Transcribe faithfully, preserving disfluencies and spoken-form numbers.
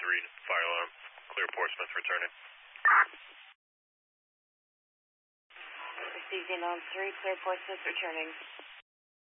three, fire alarm. Clear Portsmouth returning. Receiving on three, clear Portsmouth returning.